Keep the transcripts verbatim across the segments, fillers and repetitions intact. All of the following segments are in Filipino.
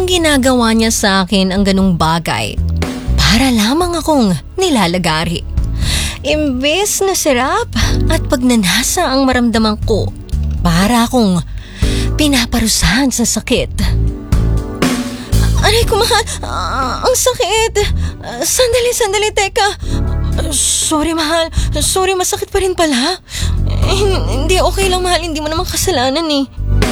ginagawa niya sa akin ang ganung bagay para lamang akong nilalagari. Imbes na sarap at pagnanasa ang maramdaman ko, para akong pinaparusahan sa sakit. Aray ko, mahal, uh, ang sakit. Uh, sandali, sandali, teka. Uh, sorry, mahal. Sorry, masakit pa rin pala. Eh, hindi, okay lang, mahal. Hindi mo naman kasalanan eh.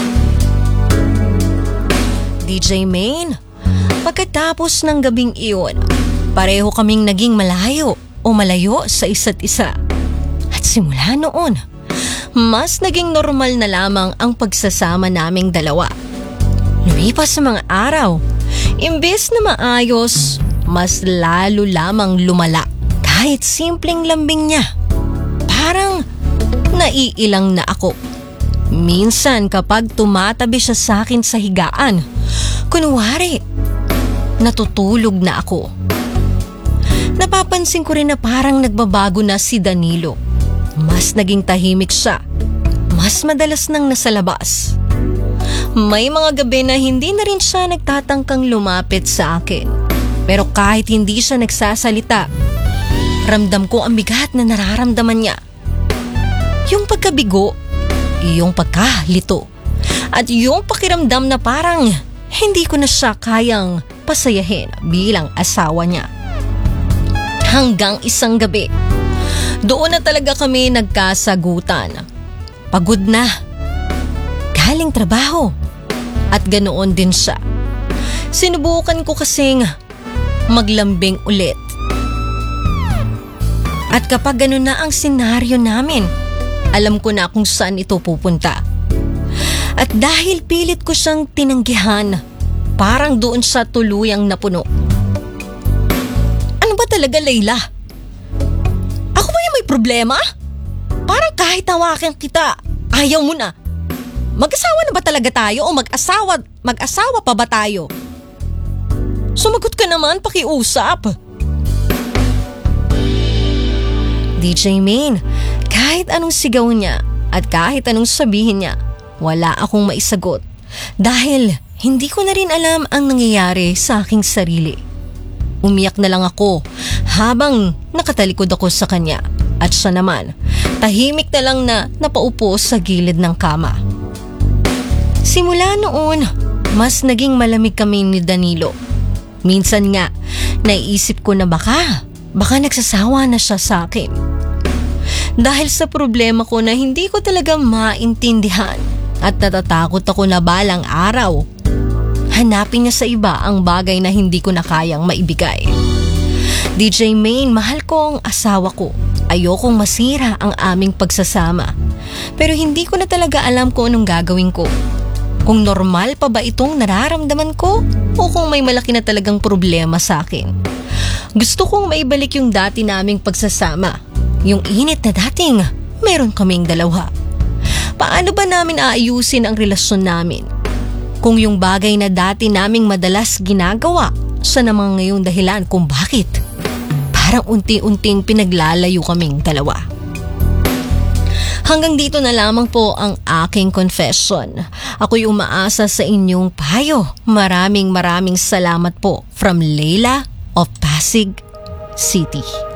D J Maine, pagkatapos ng gabing iyon, pareho kaming naging malayo o malayo sa isa't isa. At simula noon, mas naging normal na lamang ang pagsasama naming dalawa. Lumipas sa mga araw, imbes na maayos, mas lalo lamang lumala. Kahit simpleng lambing niya, parang naiilang na ako. Minsan kapag tumatabi siya sa akin sa higaan, kunwari, natutulog na ako. Napapansin ko rin na parang nagbabago na si Danilo. Mas naging tahimik siya. Mas madalas nang nasa labas. May mga gabi na hindi na rin siya nagtatangkang lumapit sa akin. Pero kahit hindi siya nagsasalita, ramdam ko ang bigat na nararamdaman niya. Yung pagkabigo, yung pagkalito, at yung pakiramdam na parang hindi ko na siya kayang pasayahin bilang asawa niya. Hanggang isang gabi, doon na talaga kami nagkasagutan. Pagod na, galing trabaho, at ganoon din siya. Sinubukan ko kasing maglambing ulit. At kapag gano'n na ang senaryo namin, alam ko na kung saan ito pupunta. At dahil pilit ko siyang tinanggihan, parang doon siya tuluyang napuno. Ano ba talaga, Layla? Ako ba yung may problema? Parang kahit tawakan kita, ayaw mo na. Mag-asawa na ba talaga tayo o mag-asawa, mag-asawa pa ba tayo? Sumagot ka naman, pakiusap. D J Maine, kahit anong sigaw niya at kahit anong sabihin niya, wala akong maisagot dahil hindi ko na rin alam ang nangyayari sa aking sarili. Umiyak na lang ako habang nakatalikod ako sa kanya at siya naman, tahimik na lang na napaupo sa gilid ng kama. Simula noon, mas naging malamig kami ni Danilo. Minsan nga, naisip ko na baka, baka nagsasawa na siya sa akin. Dahil sa problema ko na hindi ko talaga maintindihan at natatakot ako na balang araw, hanapin niya sa iba ang bagay na hindi ko na kayang maibigay. D J Maine, mahal ko ang asawa ko. Ayokong masira ang aming pagsasama. Pero hindi ko na talaga alam kung anong gagawin ko. Kung normal pa ba itong nararamdaman ko o kung may malaki na talagang problema sa akin. Gusto kong maibalik yung dati naming pagsasama. Yung init na dating meron kaming dalawa. Paano ba namin aayusin ang relasyon namin? Kung yung bagay na dati naming madalas ginagawa, siya namang ngayong dahilan kung bakit parang unti-unting pinaglalayo kaming dalawa. Hanggang dito na lamang po ang aking confession. Ako'y umaasa sa inyong payo. Maraming maraming salamat po from Layla of Pasig City.